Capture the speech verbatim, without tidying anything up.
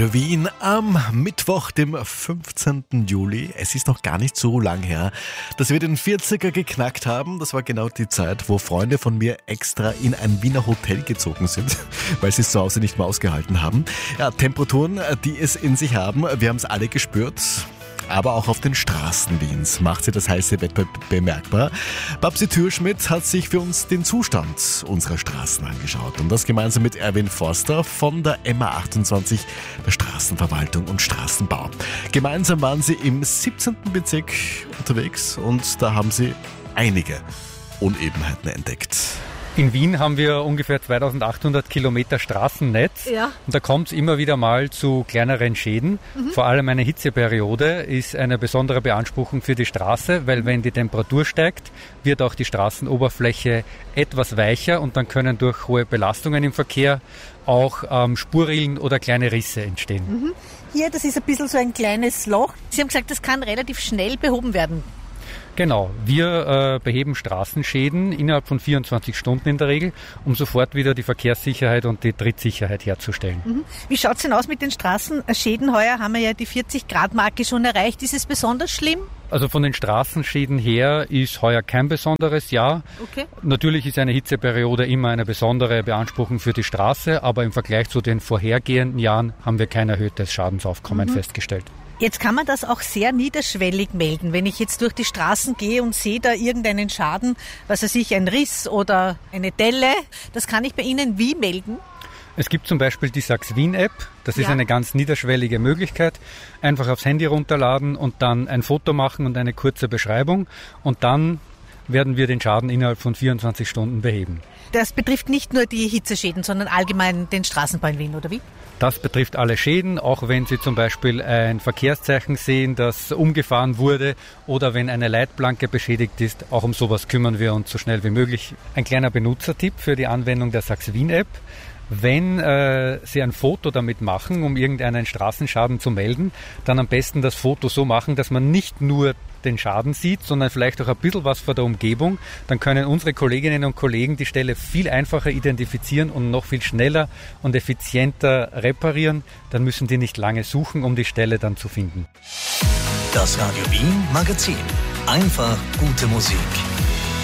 Radio Wien am Mittwoch, dem fünfzehnten Juli. Es ist noch gar nicht so lang her, dass wir den vierziger geknackt haben. Das war genau die Zeit, wo Freunde von mir extra in ein Wiener Hotel gezogen sind, weil sie es zu Hause nicht mehr ausgehalten haben. Ja, Temperaturen, die es in sich haben, wir haben es alle gespürt. Aber auch auf den Straßen Wiens macht sie das heiße Wetter bemerkbar. Babsi Türschmidt hat sich für uns den Zustand unserer Straßen angeschaut. Und das gemeinsam mit Erwin Forster von der M A achtundzwanzig, der Straßenverwaltung und Straßenbau. Gemeinsam waren sie im siebzehnten Bezirk unterwegs und da haben sie einige Unebenheiten entdeckt. In Wien haben wir ungefähr zweitausendachthundert Kilometer Straßennetz. Ja. Und da kommt es immer wieder mal zu kleineren Schäden. Mhm. Vor allem eine Hitzeperiode ist eine besondere Beanspruchung für die Straße, weil wenn die Temperatur steigt, wird auch die Straßenoberfläche etwas weicher und dann können durch hohe Belastungen im Verkehr auch ähm, Spurrillen oder kleine Risse entstehen. Mhm. Hier, das ist ein bisschen so ein kleines Loch. Sie haben gesagt, das kann relativ schnell behoben werden. Genau, wir äh, beheben Straßenschäden innerhalb von vierundzwanzig Stunden in der Regel, um sofort wieder die Verkehrssicherheit und die Trittsicherheit herzustellen. Mhm. Wie schaut es denn aus mit den Straßenschäden? Heuer haben wir ja die vierzig Grad Marke schon erreicht. Ist es besonders schlimm? Also von den Straßenschäden her ist heuer kein besonderes Jahr. Okay. Natürlich ist eine Hitzeperiode immer eine besondere Beanspruchung für die Straße, aber im Vergleich zu den vorhergehenden Jahren haben wir kein erhöhtes Schadensaufkommen mhm. festgestellt. Jetzt kann man das auch sehr niederschwellig melden. Wenn ich jetzt durch die Straßen gehe und sehe da irgendeinen Schaden, was weiß ich, ein Riss oder eine Delle, das kann ich bei Ihnen wie melden? Es gibt zum Beispiel die Sax-Wien-App. Das ist ja eine ganz niederschwellige Möglichkeit. Einfach aufs Handy runterladen und dann ein Foto machen und eine kurze Beschreibung. Und dann werden wir den Schaden innerhalb von vierundzwanzig Stunden beheben. Das betrifft nicht nur die Hitzeschäden, sondern allgemein den Straßenbau in Wien, oder wie? Das betrifft alle Schäden, auch wenn Sie zum Beispiel ein Verkehrszeichen sehen, das umgefahren wurde oder wenn eine Leitplanke beschädigt ist. Auch um sowas kümmern wir uns so schnell wie möglich. Ein kleiner Benutzertipp für die Anwendung der Sax-Wien-App. Wenn äh, Sie ein Foto damit machen, um irgendeinen Straßenschaden zu melden, dann am besten das Foto so machen, dass man nicht nur den Schaden sieht, sondern vielleicht auch ein bisschen was von der Umgebung. Dann können unsere Kolleginnen und Kollegen die Stelle viel einfacher identifizieren und noch viel schneller und effizienter reparieren. Dann müssen die nicht lange suchen, um die Stelle dann zu finden. Das Radio Wien Magazin. Einfach gute Musik.